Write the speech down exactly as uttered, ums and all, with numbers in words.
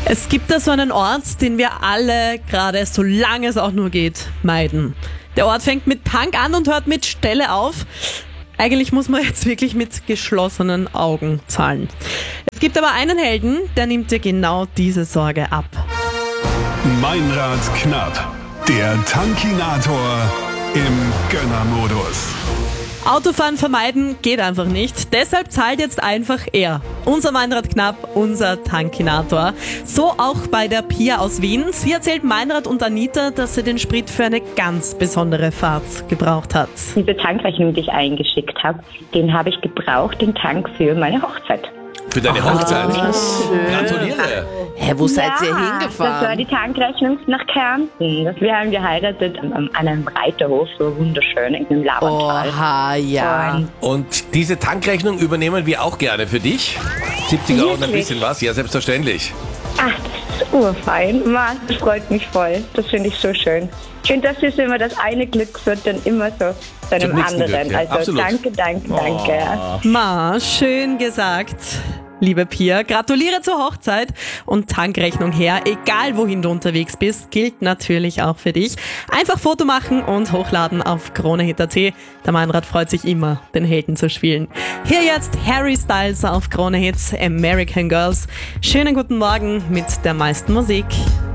Es gibt da so einen Ort, den wir alle gerade, solange es auch nur geht, meiden. Der Ort fängt mit Tank an und hört mit Stelle auf. Eigentlich muss man jetzt wirklich mit geschlossenen Augen zahlen. Es gibt aber einen Helden, der nimmt dir genau diese Sorge ab. Meinrad Knapp, der Tankinator im Gönnermodus. Autofahren vermeiden geht einfach nicht. Deshalb zahlt jetzt einfach er. Unser Meinrad Knapp, unser Tankinator. So auch bei der Pia aus Wien. Sie erzählt Meinrad und Anita, dass sie den Sprit für eine ganz besondere Fahrt gebraucht hat. Diese Tankrechnung, die ich eingeschickt habe, den habe ich gebraucht, den Tank für meine Hochzeit. Für deine Hochzeit? Ah, schön. Gratuliere. Hä, wo seid ihr Das war hingefahren? die Tankrechnung nach Kärnten. Wir haben geheiratet an einem Reiterhof, so wunderschön, in einem Labertal. Oha, ja. Und Und diese Tankrechnung übernehmen wir auch gerne für dich. siebzig Euro und ein Wirklich? bisschen was, ja selbstverständlich. ach, das ist urfein. Mann, das freut mich voll. Das finde ich so schön. Ich finde, das ist immer das eine Glück, wird dann immer so zu einem Zum nächsten anderen. Glück, ja. Also Absolut. danke, danke, danke. Ma, schön gesagt. Liebe Pia, gratuliere zur Hochzeit und Tankrechnung her. Egal wohin du unterwegs bist, gilt natürlich auch für dich. Einfach Foto machen und hochladen auf kronehit punkt at. Der Meinrad freut sich immer, den Helden zu spielen. Hier jetzt Harry Styles auf Krone Hits, American Girls. Schönen guten Morgen mit der meisten Musik.